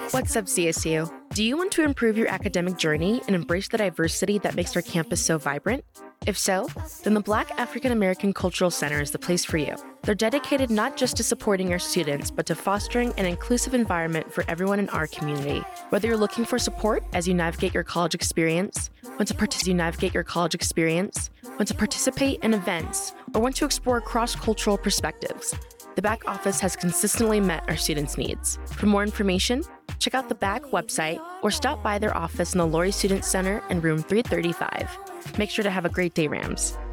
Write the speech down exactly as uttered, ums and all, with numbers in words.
What's up, C S U? Do you want to improve your academic journey and embrace the diversity that makes our campus so vibrant? If so, then the Black African American Cultural Center is the place for you. They're dedicated not just to supporting our students, but to fostering an inclusive environment for everyone in our community. Whether you're looking for support as you navigate your college experience, want to, part- you navigate your college experience, want to participate in events, or want to explore cross-cultural perspectives, the B A C office has consistently met our students' needs. For more information, check out the B A C website or stop by their office in the Laurie Student Center in room three thirty-five. Make sure to have a great day, Rams.